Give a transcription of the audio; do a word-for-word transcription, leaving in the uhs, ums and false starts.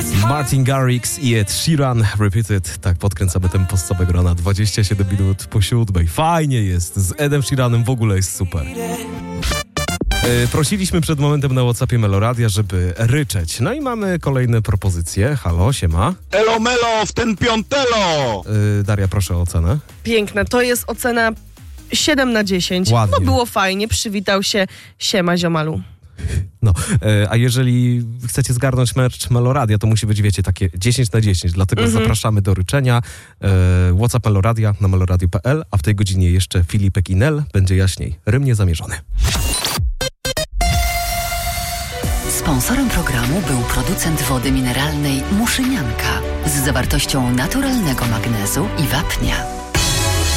Martin Garrix i Ed Sheeran, Repeated. Tak, podkręcamy tempo z całego rana. dwadzieścia siedem minut po siódmej. Fajnie jest. Z Edem Sheeranem w ogóle jest super. Yy, prosiliśmy przed momentem na WhatsAppie Meloradia, żeby ryczeć. No i mamy kolejne propozycje. Halo, siema. Elo melo w ten piątelo! Yy, Daria, proszę o ocenę. Piękne. To jest ocena siedem na dziesięć. Ładnie. No było fajnie. Przywitał się. Siema, ziomalu. No, e, a jeżeli chcecie zgarnąć merch Meloradia, to musi być, wiecie, takie dziesięć na dziesięć, dlatego Mhm. zapraszamy do ryczenia. E, WhatsApp Meloradia na meloradio kropka p l, a w tej godzinie jeszcze Filipek i Nel, będzie jaśniej. Rym niezamierzony. Sponsorem programu był producent wody mineralnej Muszynianka z zawartością naturalnego magnezu i wapnia.